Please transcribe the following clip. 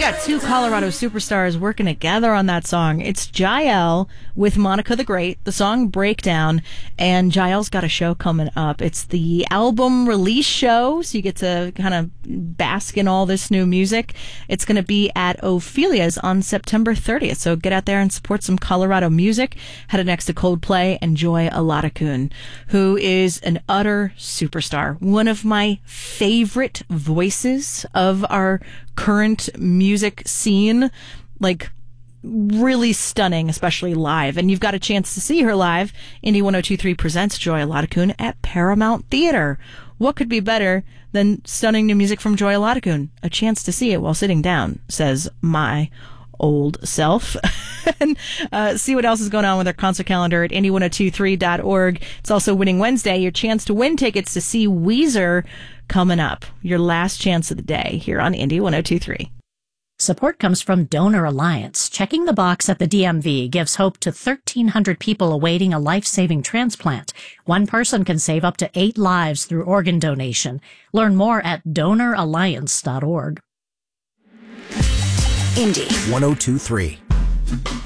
got two Colorado superstars working together on that song. It's Jael with Monica the Great, the song Breakdown, and Jael's got a show coming up. It's the album release show, so you get to kind of bask in all this new music. It's going to be at Ophelia's on September 30th, so get out there and support some Colorado music. Headed next to Coldplay and Joy Aladakun, who is an utter superstar. One of my favorite voices of our current music scene, like really stunning, especially live. And you've got a chance to see her live. Indie 1023 presents Joy Aladakun at Paramount Theater. What could be better than stunning new music from Joy Aladakun? A chance to see it while sitting down, says my old self. And see what else is going on with our concert calendar at indie1023.org. It's also Winning Wednesday, your chance to win tickets to see Weezer coming up. Your last chance of the day here on Indie 1023. Support comes from Donor Alliance. Checking the box at the DMV gives hope to 1,300 people awaiting a life-saving transplant. One person can save up to 8 lives through organ donation. Learn more at donoralliance.org. Indie 1023.